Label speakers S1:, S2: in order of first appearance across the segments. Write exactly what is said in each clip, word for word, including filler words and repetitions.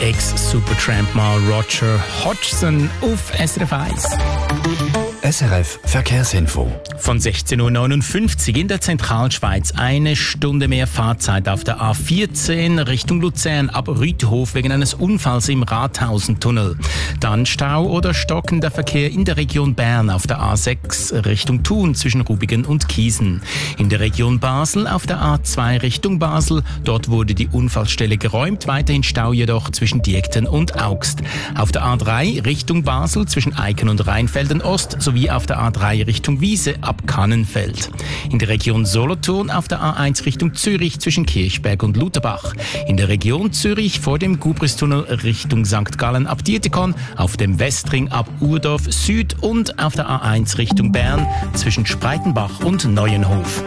S1: Ex-Supertramp mal Roger Hodgson auf S R F eins.
S2: S R F Verkehrsinfo.
S1: Von sechzehn Uhr neunundfünfzig in der Zentralschweiz eine Stunde mehr Fahrzeit auf der A vierzehn Richtung Luzern ab Rüthof wegen eines Unfalls im Rathausentunnel. Dann Stau oder stockender Verkehr in der Region Bern auf der A sechs Richtung Thun zwischen Rubigen und Kiesen. In der Region Basel auf der A zwei Richtung Basel. Dort wurde die Unfallstelle geräumt, weiterhin Stau jedoch zwischen Diekten und Augst. Auf der A drei Richtung Basel zwischen Eiken und Rheinfelden Ost sowie auf der A drei Richtung Wiese ab Kannenfeld. In der Region Solothurn auf der A eins Richtung Zürich zwischen Kirchberg und Lutherbach. In der Region Zürich vor dem Gubristunnel Richtung Sankt Gallen ab Dietikon, auf dem Westring ab Urdorf Süd und auf der A eins Richtung Bern zwischen Spreitenbach und Neuenhof.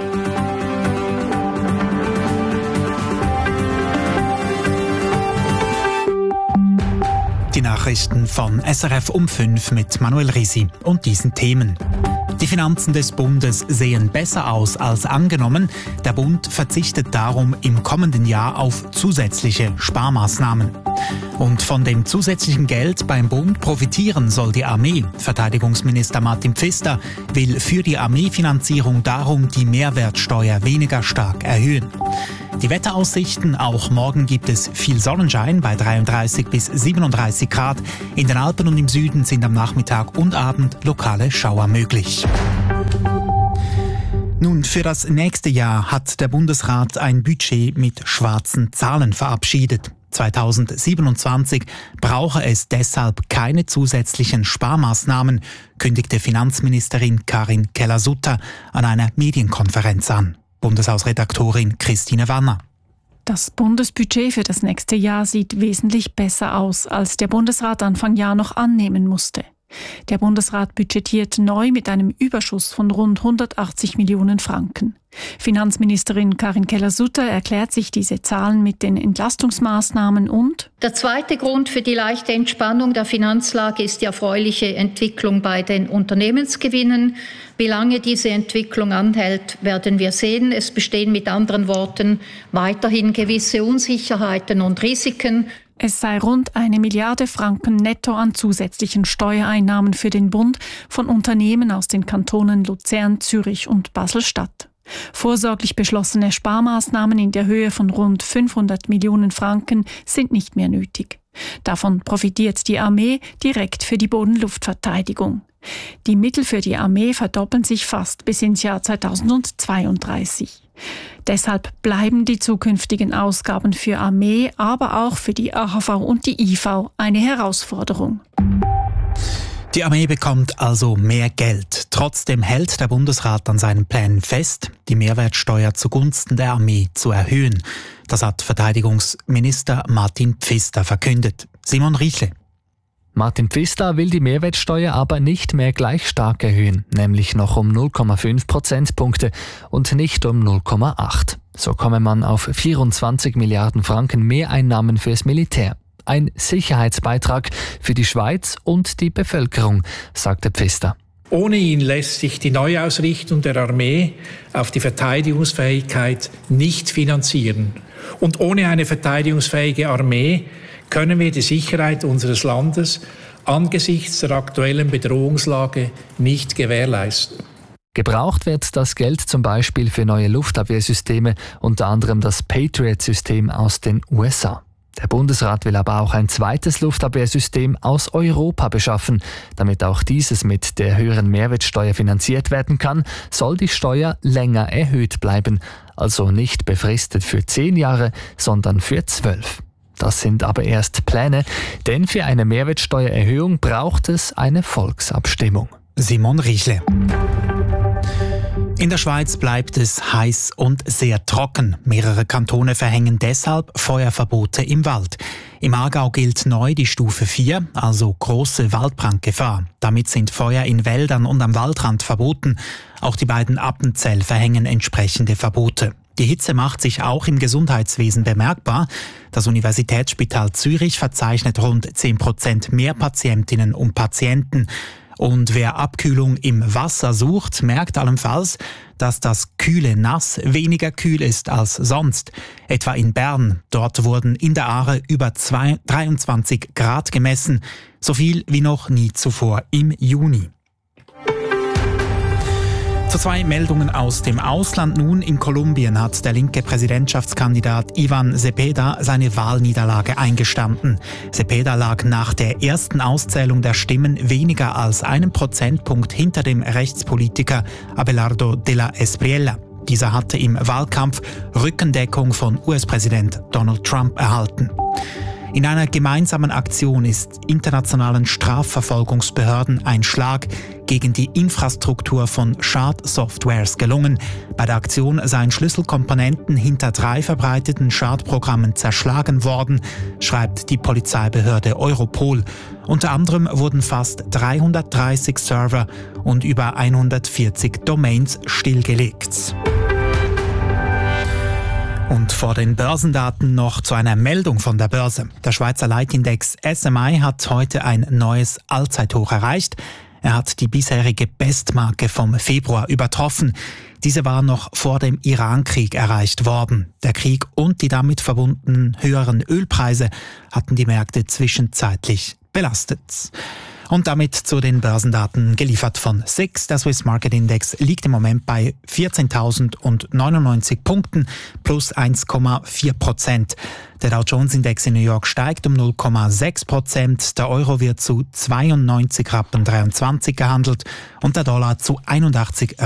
S3: Die Nachrichten von S R F um fünf mit Manuel Risi und diesen Themen. Die Finanzen des Bundes sehen besser aus als angenommen. Der Bund verzichtet darum im kommenden Jahr auf zusätzliche Sparmaßnahmen. Und von dem zusätzlichen Geld beim Bund profitieren soll die Armee. Verteidigungsminister Martin Pfister will für die Armeefinanzierung darum die Mehrwertsteuer weniger stark erhöhen. Die Wetteraussichten: Auch morgen gibt es viel Sonnenschein bei dreiunddreißig bis siebenunddreißig Grad. In den Alpen und im Süden sind am Nachmittag und Abend lokale Schauer möglich. Nun, für das nächste Jahr hat der Bundesrat ein Budget mit schwarzen Zahlen verabschiedet. zweitausendsiebenundzwanzig brauche es deshalb keine zusätzlichen Sparmaßnahmen, kündigte Finanzministerin Karin Keller-Sutter an einer Medienkonferenz an. Bundeshausredaktorin Christine Wanner.
S4: Das Bundesbudget für das nächste Jahr sieht wesentlich besser aus, als der Bundesrat Anfang Jahr noch annehmen musste. Der Bundesrat budgetiert neu mit einem Überschuss von rund hundertachtzig Millionen Franken. Finanzministerin Karin Keller-Sutter erklärt sich diese Zahlen mit den Entlastungsmaßnahmen und:
S5: Der zweite Grund für die leichte Entspannung der Finanzlage ist die erfreuliche Entwicklung bei den Unternehmensgewinnen. Wie lange diese Entwicklung anhält, werden wir sehen. Es bestehen mit anderen Worten weiterhin gewisse Unsicherheiten und Risiken.
S4: Es sei rund eine Milliarde Franken netto an zusätzlichen Steuereinnahmen für den Bund von Unternehmen aus den Kantonen Luzern, Zürich und Basel-Stadt. Vorsorglich beschlossene Sparmaßnahmen in der Höhe von rund fünfhundert Millionen Franken sind nicht mehr nötig. Davon profitiert die Armee direkt für die Bodenluftverteidigung. Die Mittel für die Armee verdoppeln sich fast bis ins Jahr zweitausendzweiunddreißig. Deshalb bleiben die zukünftigen Ausgaben für Armee, aber auch für die A H V und die I V eine Herausforderung.
S3: Die Armee bekommt also mehr Geld. Trotzdem hält der Bundesrat an seinen Plänen fest, die Mehrwertsteuer zugunsten der Armee zu erhöhen. Das hat Verteidigungsminister Martin Pfister verkündet. Simon Riechle.
S6: Martin Pfister will die Mehrwertsteuer aber nicht mehr gleich stark erhöhen, nämlich noch um null Komma fünf Prozentpunkte und nicht um null Komma acht. So komme man auf vierundzwanzig Milliarden Franken Mehreinnahmen fürs Militär. Ein Sicherheitsbeitrag für die Schweiz und die Bevölkerung, sagte Pfister.
S7: Ohne ihn lässt sich die Neuausrichtung der Armee auf die Verteidigungsfähigkeit nicht finanzieren. Und ohne eine verteidigungsfähige Armee können wir die Sicherheit unseres Landes angesichts der aktuellen Bedrohungslage nicht gewährleisten.
S6: Gebraucht wird das Geld zum Beispiel für neue Luftabwehrsysteme, unter anderem das Patriot-System aus den U S A. Der Bundesrat will aber auch ein zweites Luftabwehrsystem aus Europa beschaffen. Damit auch dieses mit der höheren Mehrwertsteuer finanziert werden kann, soll die Steuer länger erhöht bleiben. Also nicht befristet für zehn Jahre, sondern für zwölf. Das sind aber erst Pläne, denn für eine Mehrwertsteuererhöhung braucht es eine Volksabstimmung.
S3: Simon Riechle. In der Schweiz bleibt es heiß und sehr trocken. Mehrere Kantone verhängen deshalb Feuerverbote im Wald. Im Aargau gilt neu die Stufe vier, also große Waldbrandgefahr. Damit sind Feuer in Wäldern und am Waldrand verboten. Auch die beiden Appenzell verhängen entsprechende Verbote. Die Hitze macht sich auch im Gesundheitswesen bemerkbar. Das Universitätsspital Zürich verzeichnet rund zehn Prozent mehr Patientinnen und Patienten. Und wer Abkühlung im Wasser sucht, merkt allenfalls, dass das kühle Nass weniger kühl ist als sonst. Etwa in Bern. Dort wurden in der Aare über dreiundzwanzig Grad gemessen. So viel wie noch nie zuvor im Juni. Zu zwei Meldungen aus dem Ausland nun. In Kolumbien hat der linke Präsidentschaftskandidat Ivan Cepeda seine Wahlniederlage eingestanden. Cepeda lag nach der ersten Auszählung der Stimmen weniger als einen Prozentpunkt hinter dem Rechtspolitiker Abelardo de la Espriella. Dieser hatte im Wahlkampf Rückendeckung von U S-Präsident Donald Trump erhalten. In einer gemeinsamen Aktion ist internationalen Strafverfolgungsbehörden ein Schlag gegen die Infrastruktur von Schadsoftwares gelungen. Bei der Aktion seien Schlüsselkomponenten hinter drei verbreiteten Schadprogrammen zerschlagen worden, schreibt die Polizeibehörde Europol. Unter anderem wurden fast dreihundertdreißig Server und über hundertvierzig Domains stillgelegt. Und vor den Börsendaten noch zu einer Meldung von der Börse. Der Schweizer Leitindex S M I hat heute ein neues Allzeithoch erreicht. Er hat die bisherige Bestmarke vom Februar übertroffen. Diese war noch vor dem Iran-Krieg erreicht worden. Der Krieg und die damit verbundenen höheren Ölpreise hatten die Märkte zwischenzeitlich belastet. Und damit zu den Börsendaten geliefert von S I X. Der Swiss Market Index liegt im Moment bei vierzehntausendneunundneunzig Punkten plus eins Komma vier Prozent. Der Dow Jones Index in New York steigt um null Komma sechs Prozent. Der Euro wird zu zweiundneunzig Rappen dreiundzwanzig gehandelt und der Dollar zu einundachtzig